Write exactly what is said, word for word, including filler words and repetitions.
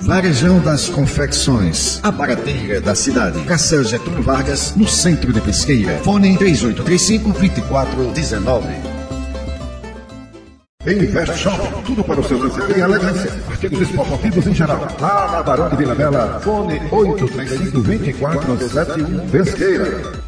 Varejão das Confecções, a barateira da cidade. Cacel Getúlio Vargas, no centro de Pesqueira. Fone três oito três cinco, dois quatro um nove. Invest Shop, tudo para o seu lazer e elegância. Artigos esportivos em geral. Lá na Barão de Vila Bela, fone oito três cinco, dois quatro sete um, Pesqueira.